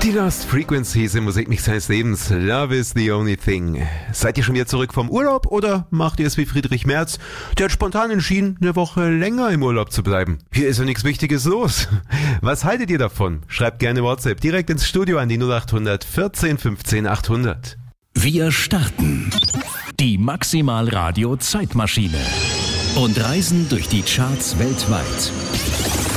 Die Lost Frequencies im Musikmix seines Lebens. Love is the only thing. Seid ihr schon wieder zurück vom Urlaub oder macht ihr es wie Friedrich Merz? Der hat spontan entschieden, eine Woche länger im Urlaub zu bleiben. Hier ist ja nichts Wichtiges los. Was haltet ihr davon? Schreibt gerne WhatsApp direkt ins Studio an die 0800 14 15 800. Wir starten die Maximal Radio Zeitmaschine und reisen durch die Charts weltweit.